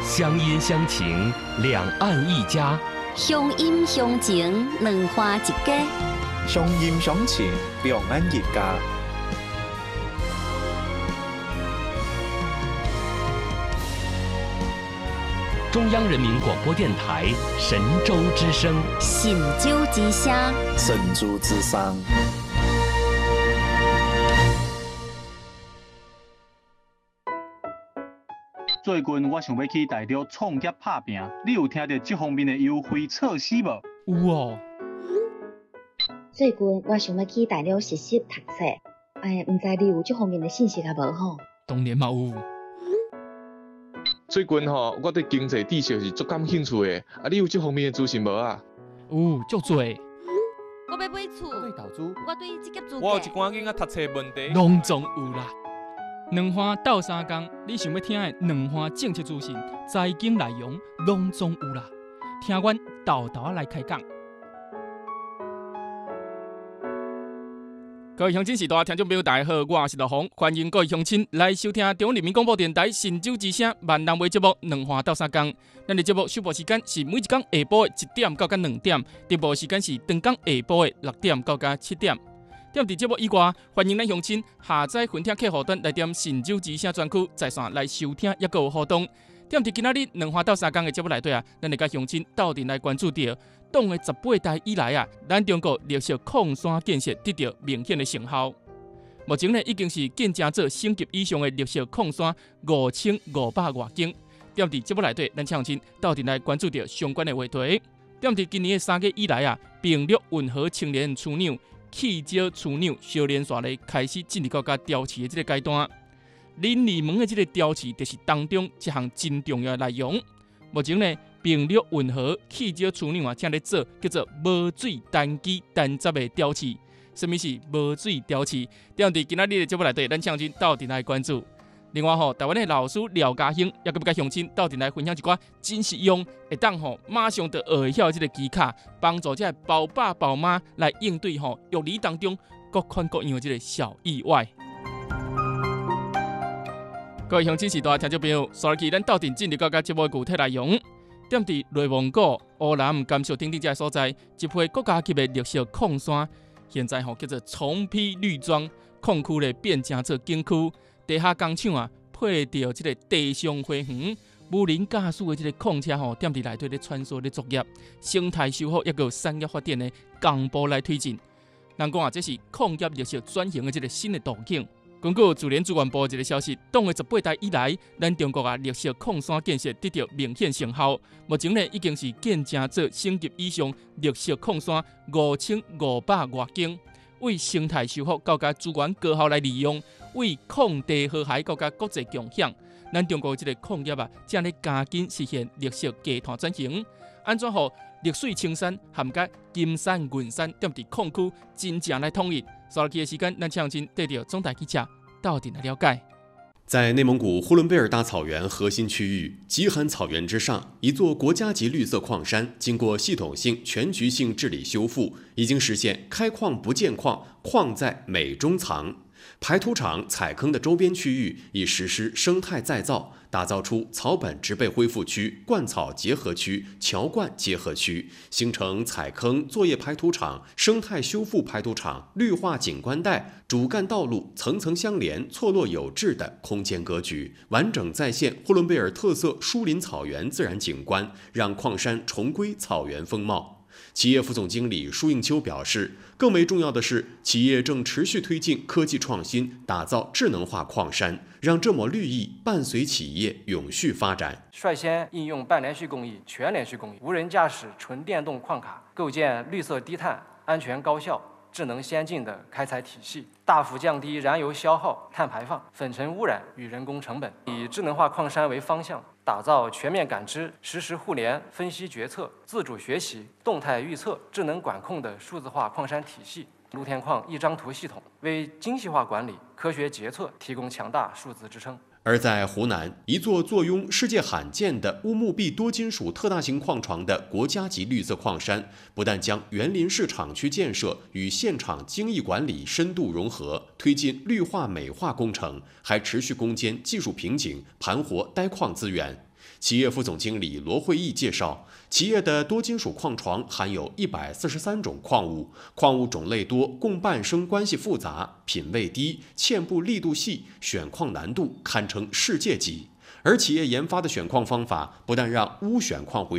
乡音乡情，两岸一家； 乡音乡情，两岸一家。 乡音乡情，两岸一家。 中央人民广播电台神州之声， 神州之声， 神州之声。 最近我想要去大陆创业打拼，你有听到这方面的优惠措施无？ 有哦。 最近我想要去大陆实习读册，唔知你有这方面的信息啊无吼？ 当然嘛有。 最近吼，我对经济知识是足感兴趣的，你有这方面的资讯无啊？ 有，足多。 我要买厝， 对投资， 我对职业资格， 我有一寡囡仔读册问题， 拢总有啦。两岸斗相共，你想要听的两岸政策资讯、财经内容，拢总有啦。听阮豆豆来开讲。各位乡亲时代听众朋友，大家好，我是老洪，欢迎各位乡亲来收听中央人民广播电台神州之声闽南话节目《两岸斗相共》。咱的节目首播时间是每一天下晡的1点到2点，直播时间是长天下晡的6点到7点。踮伫节目以外，欢迎咱乡亲下载分听客户端来点神州之声专区，在线来收听，也有互动。踮伫今仔日两岸斗相共的节目内底啊，咱会甲乡亲斗阵来关注到党的18代以来啊，咱中国绿色矿山建设得到明显的成效。目前呢，已经是建成做省级以上的绿色矿山5500多间。踮伫节目内底，咱乡亲斗阵来关注到相关的话题。踮伫今年的3月以来啊，平绿运河青年枢纽、气沼枢纽小连续咧开始进入到调市的这个阶段。林里门的这个调市，就是当中一项真重要的内容。目前呢，平绿运河气沼枢纽啊，正咧做叫做无水单基单闸的调市。什么是无水调市？踮伫今仔日的节目内底，咱乡亲斗阵来关注。另外台湾的老师廖家兴也佮乡亲斗阵来分享一寡真实用，会当马上就学会晓这个技巧，帮助这宝爸宝妈来应对育儿当中各款各样的这个小意外。各位乡亲时代听众朋友，刷起咱斗阵进入到节目的具体内容。踮伫内蒙古、乌兰、甘肃等等这所在，一批国家级的绿色矿山，现在叫做重批绿桩，矿区咧变成做景区，地下工厂啊配着这个地上花园，无人驾驶的这个矿车踮伫内底咧穿梭咧作业，生态修复也有产业发展的同步来推进。人讲这是矿业绿色转型的这个新的途径。根据自然资源部一个消息，党的18代以来，咱中国绿色矿山建设得到明显成效。目前呢，已经是建成做省级以上绿色矿山5500多间，为生态修复到资源高效来利用，为矿地和谐到国际共享。咱中国这个矿业啊，正咧加紧实现绿色低碳转型。安怎好绿水青山含甲金山银山踮伫矿区真正来统一？刷落去的时间，咱乡亲对着总台记者到底来了解。 在内蒙古呼伦贝尔大草原核心区域极寒草原之上，一座国家级绿色矿山经过系统性、全局性治理修复，已经实现开矿不见矿，矿在美中藏。排土场、采坑的周边区域已实施生态再造，打造出草本植被恢复区、灌草结合区、桥灌结合区，形成采坑、作业排土场、生态修复排土场、绿化景观带、主干道路层层相连、错落有致的空间格局，完整再现呼伦贝尔特色疏林草原自然景观，让矿山重归草原风貌。企业副总经理舒应秋表示，更为重要的是，企业正持续推进科技创新，打造智能化矿山，让这抹绿意伴随企业永续发展。 率先应用半连续工艺、全连续工艺、无人驾驶纯电动矿卡，构建绿色低碳、安全高效、智能先进的开采体系，大幅降低燃油消耗、碳排放、粉尘污染与人工成本，以智能化矿山为方向，打造全面感知、实时互联、分析决策、自主学习、动态预测、智能管控的数字化矿山体系。陆天矿一张图系统为精细化管理、科学决策提供强大数字支撑。 而在湖南，一座坐拥世界罕见的乌木壁多金属特大型矿床的国家级绿色矿山，不但将园林式厂区建设与现场精益管理深度融合，推进绿化美化工程，还持续攻坚技术瓶颈，盘活呆矿资源。 企业副总经理罗慧义介绍，企业的多金属矿床含有143种矿物，矿物种类多，共伴生关系复杂，品位低，嵌布力度细，选矿难度堪称世界级。而企业研发的选矿方法，不但让钨选矿回